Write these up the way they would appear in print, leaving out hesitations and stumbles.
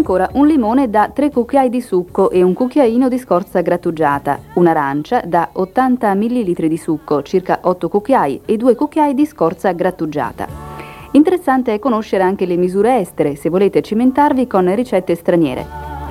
ancora un limone da 3 cucchiai di succo e un cucchiaino di scorza grattugiata, un'arancia da 80 ml di succo, circa 8 cucchiai, e 2 cucchiai di scorza grattugiata. Interessante è conoscere anche le misure estere se volete cimentarvi con ricette straniere.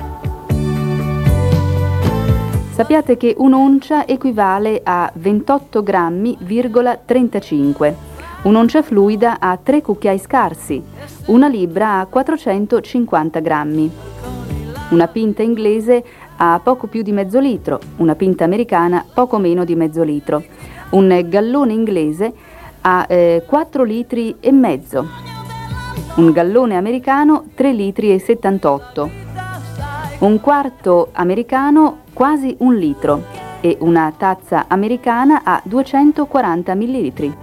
Sappiate che un'oncia equivale a 28 grammi,35. Un'oncia fluida ha 3 cucchiai scarsi, una libbra ha 450 grammi. Una pinta inglese ha poco più di mezzo litro, una pinta americana poco meno di mezzo litro. Un gallone inglese ha 4 litri e mezzo. Un gallone americano 3 litri e 78. Un quarto americano quasi 1 litro e una tazza americana ha 240 millilitri.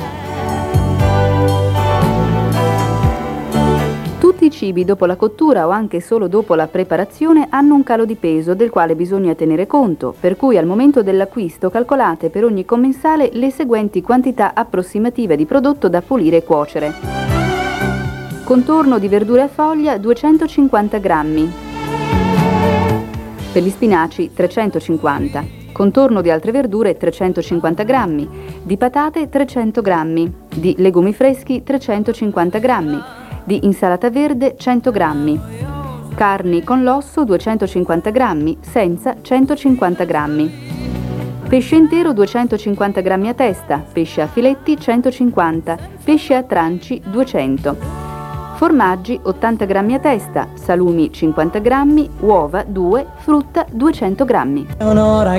Tutti i cibi dopo la cottura o anche solo dopo la preparazione hanno un calo di peso del quale bisogna tenere conto, per cui al momento dell'acquisto calcolate per ogni commensale le seguenti quantità approssimative di prodotto da pulire e cuocere. Contorno di verdure a foglia 250 grammi, per gli spinaci 350, contorno di altre verdure 350 grammi, di patate 300 grammi, di legumi freschi 350 grammi, di insalata verde 100 grammi, carni con l'osso 250 grammi, senza 150 grammi, pesce intero 250 grammi a testa, pesce a filetti 150, pesce a tranci 200, formaggi 80 grammi a testa, salumi 50 grammi, uova 2, frutta 200 grammi.